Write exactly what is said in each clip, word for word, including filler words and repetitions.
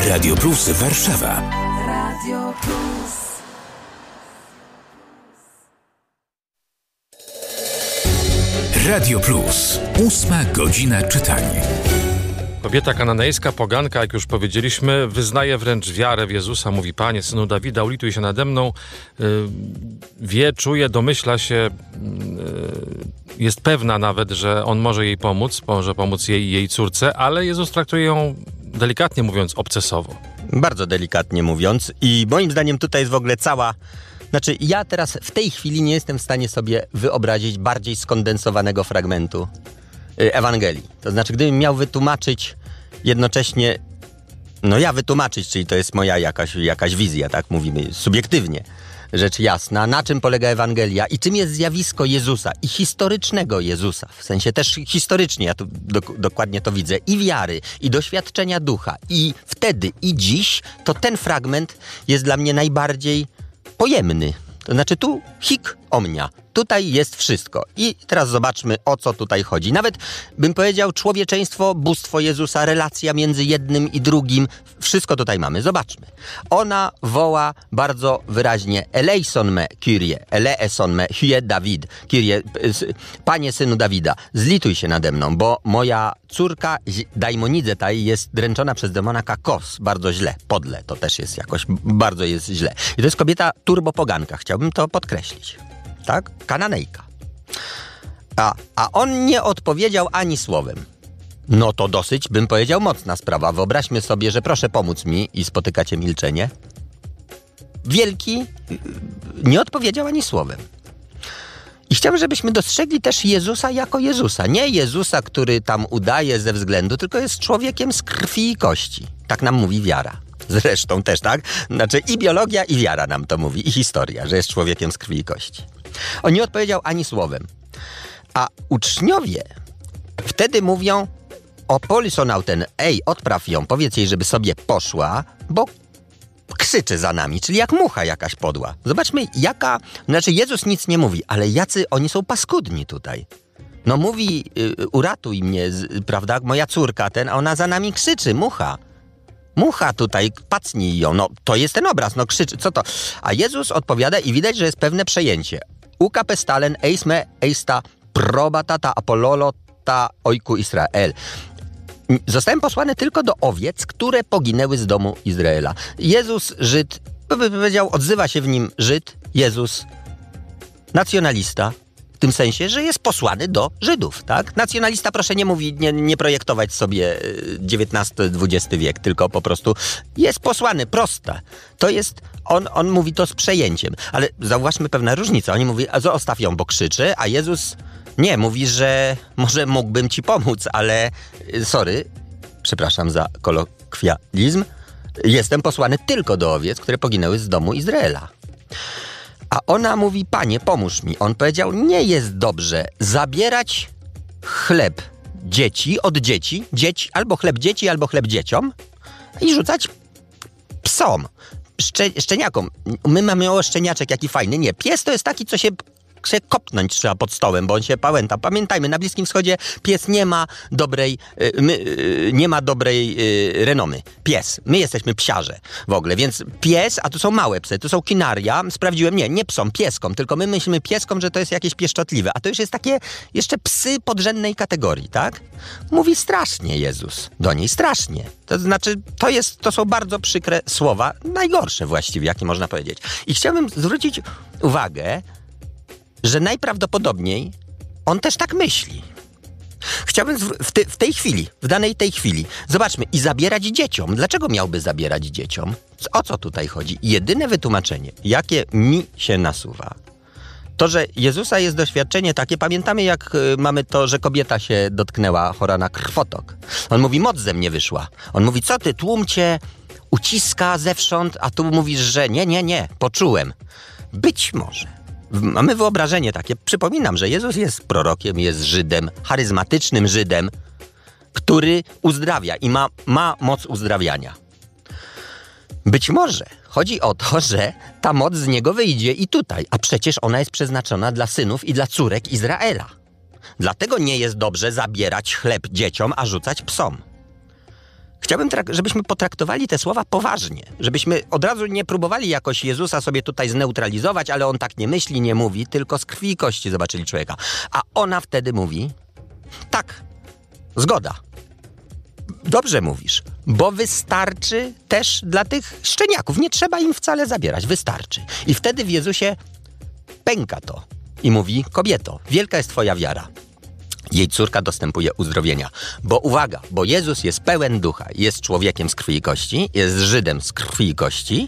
Radio Plus Warszawa. Radio Plus. Radio Plus. Ósma godzina czytania. Kobieta kananejska, poganka, jak już powiedzieliśmy, wyznaje wręcz wiarę w Jezusa. Mówi: Panie, Synu Dawida, ulituj się nade mną. Yy, wie, czuje, domyśla się, yy, jest pewna nawet, że On może jej pomóc, może pomóc jej i jej córce, ale Jezus traktuje ją, delikatnie mówiąc, obcesowo. Bardzo delikatnie mówiąc. I moim zdaniem tutaj jest w ogóle cała... Znaczy, ja teraz w tej chwili nie jestem w stanie sobie wyobrazić bardziej skondensowanego fragmentu Ewangelii. To znaczy, gdybym miał wytłumaczyć jednocześnie, no ja wytłumaczyć, czyli to jest moja jakaś, jakaś wizja, tak mówimy subiektywnie, rzecz jasna, na czym polega Ewangelia i czym jest zjawisko Jezusa i historycznego Jezusa, w sensie też historycznie, ja tu dok- dokładnie to widzę, i wiary, i doświadczenia ducha, i wtedy, i dziś, to ten fragment jest dla mnie najbardziej pojemny. To znaczy tu hik omnia. Tutaj jest wszystko. I teraz zobaczmy, o co tutaj chodzi. Nawet bym powiedział człowieczeństwo, bóstwo Jezusa, relacja między jednym i drugim. Wszystko tutaj mamy. Zobaczmy. Ona woła bardzo wyraźnie: Eleison me, Kyrie, eleison me, hie Dawid, Kyrie, Panie, Synu Dawida, zlituj się nade mną, bo moja córka Daimonidzetaj jest dręczona przez demona Kakos. Bardzo źle, podle. To też jest jakoś, bardzo jest źle. I to jest kobieta turbopoganka. Chciałbym to podkreślić. Tak? Kananejka. A, a on nie odpowiedział ani słowem. No to dosyć, bym powiedział, mocna sprawa. Wyobraźmy sobie, że proszę pomóc mi i spotykacie milczenie. Wielki nie odpowiedział ani słowem. I chciałbym, żebyśmy dostrzegli też Jezusa jako Jezusa. Nie Jezusa, który tam udaje ze względu, tylko jest człowiekiem z krwi i kości. Tak nam mówi wiara. Zresztą też, tak? Znaczy i biologia, i wiara nam to mówi, i historia, że jest człowiekiem z krwi i kości. On nie odpowiedział ani słowem. A uczniowie wtedy mówią o polisonauten: ej, odpraw ją, powiedz jej, żeby sobie poszła, bo krzyczy za nami, czyli jak mucha jakaś podła. Zobaczmy, jaka... Znaczy, Jezus nic nie mówi, ale jacy oni są paskudni tutaj. No mówi, yy, uratuj mnie, z, prawda, moja córka ten, a ona za nami krzyczy, mucha. Mucha tutaj, pacnij ją. No, to jest ten obraz, no krzyczy, co to? A Jezus odpowiada i widać, że jest pewne przejęcie. Uka pestalen eisme eista probatata apollolo ta ojku Israel. Zostałem posłany tylko do owiec, które poginęły z domu Izraela. Jezus, Żyd, powiedział, odzywa się w nim Żyd, Jezus, nacjonalista, w tym sensie, że jest posłany do Żydów, tak? Nacjonalista, proszę nie mówić, nie, nie projektować sobie dziewiętnasty dwudziesty wiek, tylko po prostu jest posłany, proste. To jest, on, on mówi to z przejęciem, ale zauważmy pewną różnicę. Oni mówią: zostaw ją, bo krzyczy, a Jezus nie, mówi, że może mógłbym ci pomóc, ale sorry, przepraszam za kolokwializm, jestem posłany tylko do owiec, które poginęły z domu Izraela. A ona mówi: Panie, pomóż mi. On powiedział: nie jest dobrze zabierać chleb dzieci od dzieci, dzieci, albo chleb dzieci, albo chleb dzieciom i rzucać psom, szcze, szczeniakom. My mamy o szczeniaczek jaki fajny. Nie, pies to jest taki, co się... się kopnąć trzeba pod stołem, bo on się pałęta. Pamiętajmy, na Bliskim Wschodzie pies nie ma dobrej, my, nie ma dobrej renomy. Pies. My jesteśmy psiarze w ogóle, więc pies, a tu są małe psy, tu są kinaria. Sprawdziłem, nie, nie psom, pieskom, tylko my myślimy pieskom, że to jest jakieś pieszczotliwe, a to już jest takie jeszcze psy podrzędnej kategorii, tak? Mówi strasznie Jezus do niej, strasznie. To znaczy, to jest, to są bardzo przykre słowa, najgorsze właściwie, jakie można powiedzieć. I chciałbym zwrócić uwagę, że najprawdopodobniej on też tak myśli. Chciałbym w, te, w tej chwili, w danej tej chwili, zobaczmy, i zabierać dzieciom. Dlaczego miałby zabierać dzieciom? O co tutaj chodzi? Jedyne wytłumaczenie, jakie mi się nasuwa, to, że Jezusa jest doświadczenie takie, pamiętamy jak y, mamy to, że kobieta się dotknęła, chora na krwotok. On mówi: moc ze mnie wyszła. On mówi: co ty, tłum cię uciska zewsząd, a tu mówisz, że nie, nie, nie, poczułem. Być może. Mamy wyobrażenie takie. Przypominam, że Jezus jest prorokiem, jest Żydem, charyzmatycznym Żydem, który uzdrawia i ma, ma moc uzdrawiania. Być może chodzi o to, że ta moc z niego wyjdzie i tutaj, a przecież ona jest przeznaczona dla synów i dla córek Izraela. Dlatego nie jest dobrze zabierać chleb dzieciom, a rzucać psom. chciałbym, żebyśmy potraktowali te słowa poważnie. Żebyśmy od razu nie próbowali jakoś Jezusa sobie tutaj zneutralizować, ale on tak nie myśli, nie mówi, tylko z krwi i kości zobaczyli człowieka. A ona wtedy mówi, tak, zgoda. Dobrze mówisz, bo wystarczy też dla tych szczeniaków. Nie trzeba im wcale zabierać, wystarczy. I wtedy w Jezusie pęka to i mówi, kobieto, wielka jest twoja wiara. Jej córka dostępuje uzdrowienia. Bo uwaga, bo Jezus jest pełen ducha, jest człowiekiem z krwi i kości, jest Żydem z krwi i kości,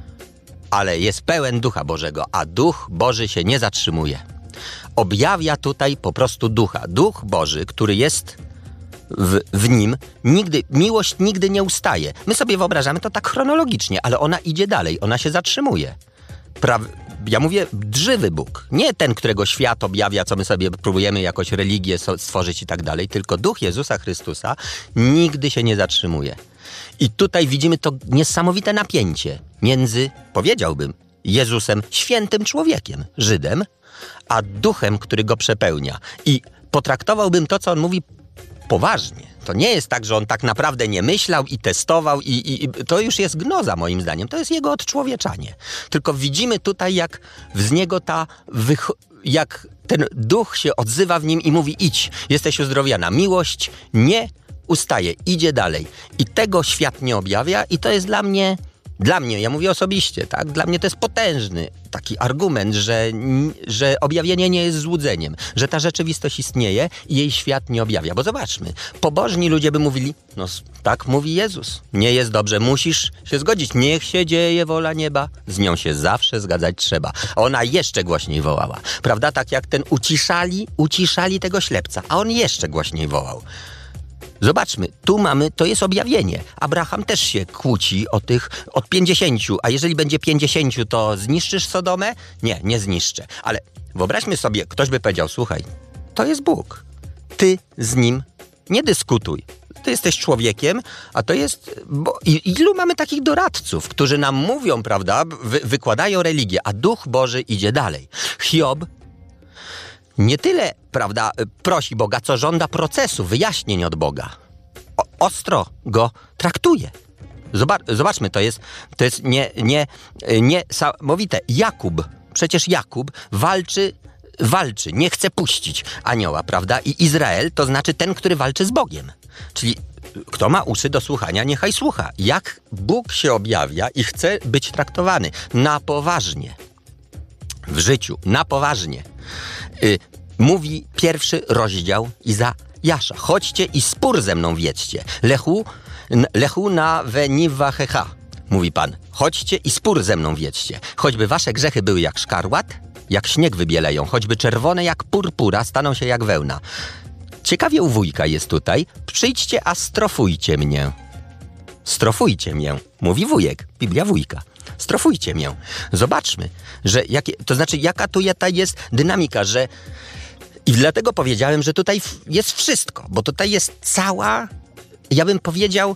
ale jest pełen Ducha Bożego, a Duch Boży się nie zatrzymuje. Objawia tutaj po prostu Ducha. Duch Boży, który jest w, w nim, nigdy, miłość nigdy nie ustaje. My sobie wyobrażamy to tak chronologicznie, ale ona idzie dalej, ona się zatrzymuje. Pra... Ja mówię żywy Bóg, nie ten, którego świat objawia, co my sobie próbujemy jakoś religię stworzyć i tak dalej, tylko Duch Jezusa Chrystusa nigdy się nie zatrzymuje. I tutaj widzimy to niesamowite napięcie między, powiedziałbym, Jezusem, świętym człowiekiem, Żydem, a Duchem, który go przepełnia. I potraktowałbym to, co on mówi, poważnie. To nie jest tak, że on tak naprawdę nie myślał i testował i, i, i to już jest gnoza moim zdaniem. To jest jego odczłowieczanie. Tylko widzimy tutaj, jak z niego ta, wych- jak ten duch się odzywa w nim i mówi idź, jesteś uzdrowiona. Miłość nie ustaje, idzie dalej. I tego świat nie objawia i to jest dla mnie, dla mnie, ja mówię osobiście, tak? Dla mnie to jest potężny taki argument, że, że objawienie nie jest złudzeniem, że ta rzeczywistość istnieje i jej świat nie objawia. Bo zobaczmy, pobożni ludzie by mówili, no tak mówi Jezus, nie jest dobrze, musisz się zgodzić, niech się dzieje wola nieba, z nią się zawsze zgadzać trzeba. A ona jeszcze głośniej wołała, prawda? Tak jak ten uciszali, uciszali tego ślepca, a on jeszcze głośniej wołał. Zobaczmy, tu mamy, to jest objawienie. Abraham też się kłóci o tych, od pięćdziesięciu, a jeżeli będzie pięćdziesięciu, to zniszczysz Sodomę? Nie, nie zniszczę. Ale wyobraźmy sobie, ktoś by powiedział, słuchaj, to jest Bóg. Ty z Nim nie dyskutuj. Ty jesteś człowiekiem, a to jest... Bo ilu mamy takich doradców, którzy nam mówią, prawda, wy, wykładają religię, a Duch Boży idzie dalej. Hiob nie tyle, prawda, prosi Boga, co żąda procesu, wyjaśnień od Boga. O, ostro go traktuje. Zobacz, zobaczmy, to jest, to jest nie, nie, niesamowite. Jakub, przecież Jakub walczy, walczy, nie chce puścić anioła, prawda? I Izrael to znaczy ten, który walczy z Bogiem. Czyli kto ma uszy do słuchania, niechaj słucha. Jak Bóg się objawia i chce być traktowany na poważnie. W życiu, na poważnie. Y, mówi pierwszy rozdział Izajasza. Chodźcie i spór ze mną wiedźcie. Lechu, lechu na weniwachecha, mówi Pan. Chodźcie i spór ze mną wiedźcie. Choćby wasze grzechy były jak szkarłat, jak śnieg wybieleją. Choćby czerwone jak purpura, staną się jak wełna. Ciekawie u wujka jest tutaj. Przyjdźcie, a strofujcie mnie. Strofujcie mnie, mówi wujek. Biblia wujka. Strofujcie mnie. Zobaczmy, że jakie, to znaczy jaka tu jest dynamika, że i dlatego powiedziałem, że tutaj jest wszystko, bo tutaj jest cała, ja bym powiedział,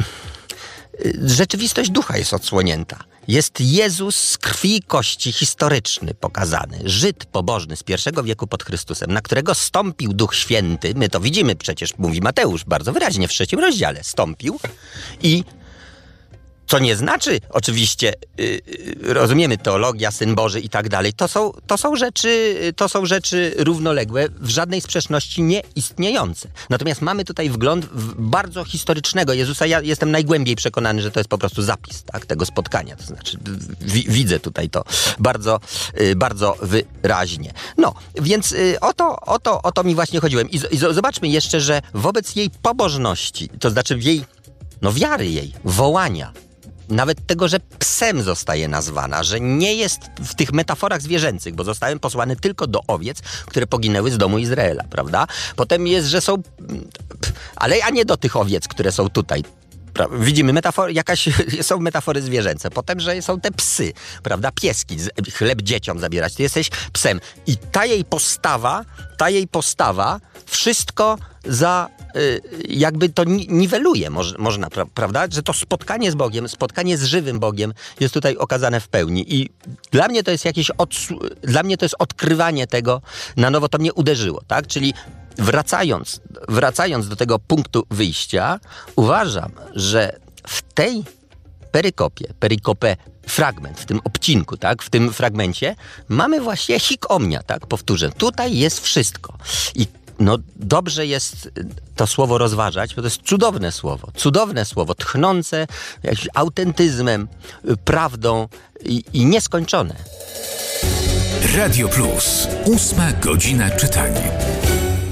rzeczywistość ducha jest odsłonięta. Jest Jezus z krwi i kości historyczny pokazany, Żyd pobożny z pierwszego wieku pod Chrystusem, na którego stąpił Duch Święty, my to widzimy przecież, mówi Mateusz bardzo wyraźnie w trzecim rozdziale, stąpił i co nie znaczy, oczywiście, yy, rozumiemy teologia, Syn Boży i tak dalej. To są, to są rzeczy, to są rzeczy równoległe, w żadnej sprzeczności nie istniejące. Natomiast mamy tutaj wgląd w bardzo historycznego Jezusa. Ja jestem najgłębiej przekonany, że to jest po prostu zapis, tak, tego spotkania. To znaczy, wi- widzę tutaj to bardzo, yy, bardzo wyraźnie. No, więc yy, o, to, o, to, o to mi właśnie chodziłem. I, z- i z- zobaczmy jeszcze, że wobec jej pobożności, to znaczy w jej, no wiary jej, wołania, nawet tego, że psem zostaje nazwana, że nie jest w tych metaforach zwierzęcych, bo zostałem posłany tylko do owiec, które poginęły z domu Izraela, prawda? Potem jest, że są... Ale a nie do tych owiec, które są tutaj. Widzimy, metafor, jakaś, są metafory zwierzęce. Potem, że są te psy, prawda? Pieski, chleb dzieciom zabierać. Ty jesteś psem. I ta jej postawa, ta jej postawa wszystko za... jakby to niweluje, można, prawda? Że to spotkanie z Bogiem, spotkanie z żywym Bogiem jest tutaj okazane w pełni. I dla mnie to jest jakieś... Odsł- dla mnie to jest odkrywanie tego na nowo. To mnie uderzyło, tak? Czyli wracając, wracając do tego punktu wyjścia, uważam, że w tej perykopie, perykopę, fragment, w tym obcinku, tak, w tym fragmencie mamy właśnie hic omnia, tak, powtórzę. Tutaj jest wszystko. I no dobrze jest to słowo rozważać, bo to jest cudowne słowo, cudowne słowo, tchnące jakimś autentyzmem, prawdą i, i nieskończone. Radio Plus. Ósma godzina czytania.